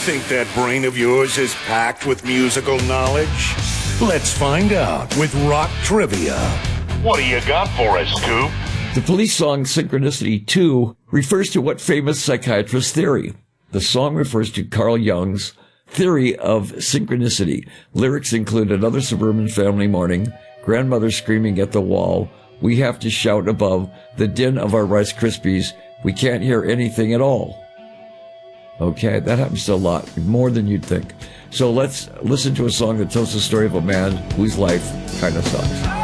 Think that brain of yours is packed with musical knowledge? Let's find out with Rock Trivia. What do you got for us, Scoop? The Police song Synchronicity 2 refers to what famous psychiatrist theory? The song refers to Carl Jung's theory of synchronicity. Lyrics include another suburban family morning, grandmother screaming at the wall, we have to shout above the din of our Rice Krispies, we can't hear anything at all. Okay, that happens to a lot, more than you'd think. So let's listen to a song that tells the story of a man whose life kind of sucks.